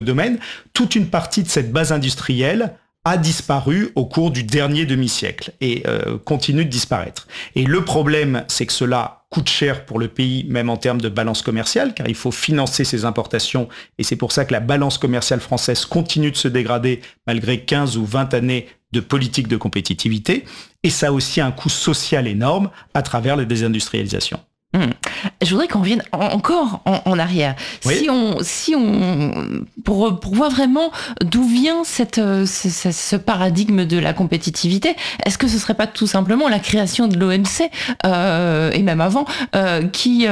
domaine, toute une partie de cette base industrielle a disparu au cours du dernier demi-siècle et continue de disparaître. Et le problème, c'est que cela coûte cher pour le pays, même en termes de balance commerciale, car il faut financer ses importations, et c'est pour ça que la balance commerciale française continue de se dégrader malgré 15 ou 20 années de politique de compétitivité, et ça a aussi un coût social énorme à travers la désindustrialisation. Je voudrais qu'on revienne encore en arrière. Oui. Si on pour voir vraiment d'où vient ce paradigme de la compétitivité, est-ce que ce serait pas tout simplement la création de l'OMC et même avant qui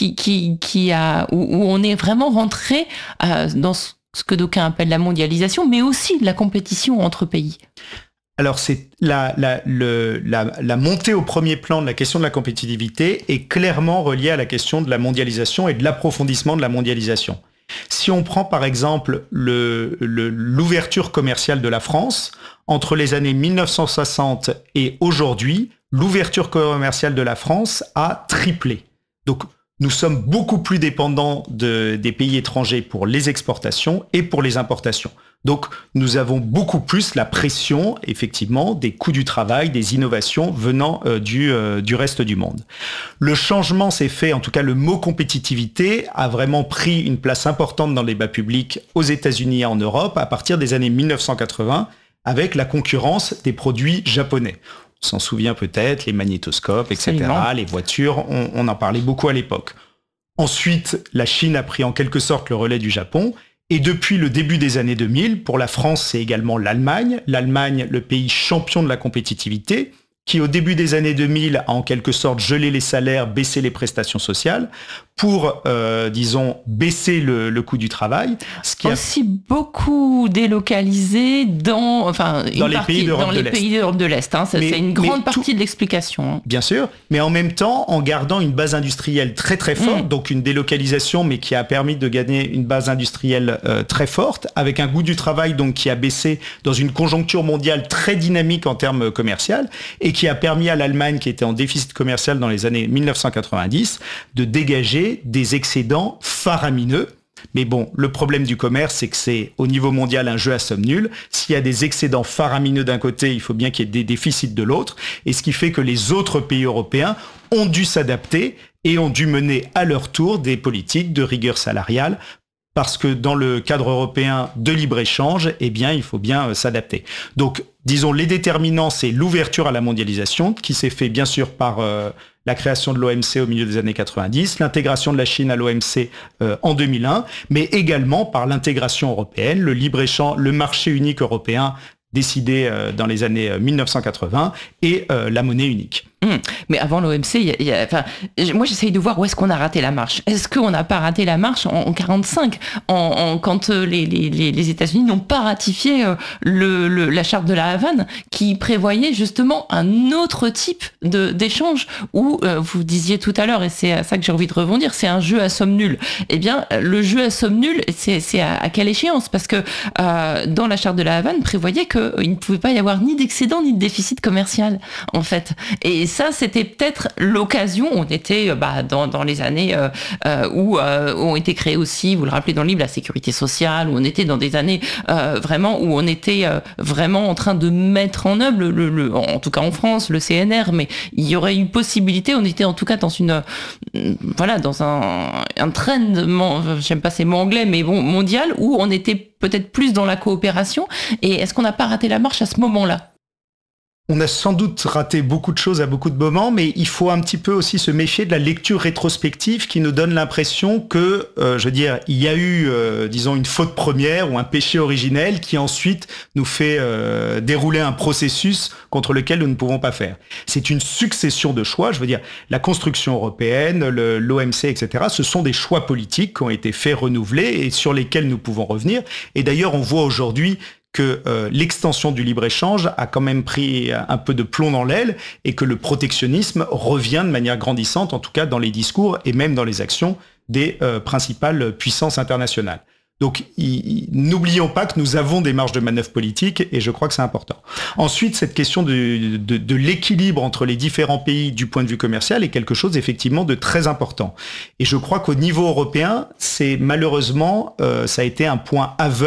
a où on est vraiment rentré dans ce que d'aucuns appellent la mondialisation, mais aussi la compétition entre pays? Alors, c'est la montée au premier plan de la question de la compétitivité est clairement reliée à la question de la mondialisation et de l'approfondissement de la mondialisation. Si on prend par exemple l'ouverture commerciale de la France, entre les années 1960 et aujourd'hui, l'ouverture commerciale de la France a triplé. Donc, nous sommes beaucoup plus dépendants des pays étrangers pour les exportations et pour les importations. Donc, nous avons beaucoup plus la pression, effectivement, des coûts du travail, des innovations venant du reste du monde. Le changement s'est fait, en tout cas, le mot compétitivité a vraiment pris une place importante dans le débat public aux États-Unis et en Europe à partir des années 1980, avec la concurrence des produits japonais. On s'en souvient peut-être, les magnétoscopes, etc., Absolument. les voitures, on en parlait beaucoup à l'époque. Ensuite, la Chine a pris en quelque sorte le relais du Japon. Et depuis le début des années 2000, pour la France, c'est également l'Allemagne. L'Allemagne, le pays champion de la compétitivité, qui au début des années 2000 a en quelque sorte gelé les salaires, baissé les prestations sociales, pour, baisser le coût du travail. Ce qui aussi beaucoup délocalisé dans les pays d'Europe de l'Est. Hein. C'est une grande partie de l'explication. Hein. Bien sûr, mais en même temps, en gardant une base industrielle très très forte, donc une délocalisation, mais qui a permis de gagner une base industrielle très forte, avec un coût du travail donc qui a baissé dans une conjoncture mondiale très dynamique en termes commerciaux, et qui a permis à l'Allemagne, qui était en déficit commercial dans les années 1990, de dégager des excédents faramineux. Mais bon, le problème du commerce, c'est que c'est au niveau mondial un jeu à somme nulle. S'il y a des excédents faramineux d'un côté, il faut bien qu'il y ait des déficits de l'autre. Et ce qui fait que les autres pays européens ont dû s'adapter et ont dû mener à leur tour des politiques de rigueur salariale, parce que dans le cadre européen de libre-échange, eh bien, il faut bien s'adapter. Donc, disons, les déterminants, c'est l'ouverture à la mondialisation, qui s'est fait bien sûr par la création de l'OMC au milieu des années 90, l'intégration de la Chine à l'OMC en 2001, mais également par l'intégration européenne, le libre-échange, le marché unique européen décidé dans les années 1980 et la monnaie unique. Mais avant l'OMC, moi j'essaye de voir où est-ce qu'on a raté la marche. Est-ce qu'on n'a pas raté la marche en 45, quand les États-Unis n'ont pas ratifié la charte de la Havane, qui prévoyait justement un autre type d'échange où, vous disiez tout à l'heure, et c'est à ça que j'ai envie de rebondir, c'est un jeu à somme nulle. Eh bien, le jeu à somme nulle, c'est à quelle échéance? Parce que dans la charte de la Havane prévoyait qu'il ne pouvait pas y avoir ni d'excédent ni de déficit commercial, en fait. Et ça, c'était peut-être l'occasion. On était dans les années où ont été créées aussi, vous le rappelez dans le livre, la sécurité sociale, où on était dans des années vraiment où on était vraiment en train de mettre en œuvre, en tout cas en France, le CNR, mais il y aurait eu possibilité, on était en tout cas dans dans un trend, j'aime pas ces mots anglais, mais bon, mondial, où on était peut-être plus dans la coopération. Et est-ce qu'on n'a pas raté la marche à ce moment-là? On a sans doute raté beaucoup de choses à beaucoup de moments, mais il faut un petit peu aussi se méfier de la lecture rétrospective qui nous donne l'impression que, il y a eu, une faute première ou un péché originel qui ensuite nous fait dérouler un processus contre lequel nous ne pouvons pas faire. C'est une succession de choix, la construction européenne, l'OMC, etc. Ce sont des choix politiques qui ont été faits, renouvelés et sur lesquels nous pouvons revenir. Et d'ailleurs, on voit aujourd'hui que l'extension du libre-échange a quand même pris un peu de plomb dans l'aile et que le protectionnisme revient de manière grandissante, en tout cas dans les discours et même dans les actions des principales puissances internationales. Donc, n'oublions pas que nous avons des marges de manœuvre politiques et je crois que c'est important. Ensuite, cette question de l'équilibre entre les différents pays du point de vue commercial est quelque chose effectivement de très important. Et je crois qu'au niveau européen, c'est malheureusement, ça a été un point aveugle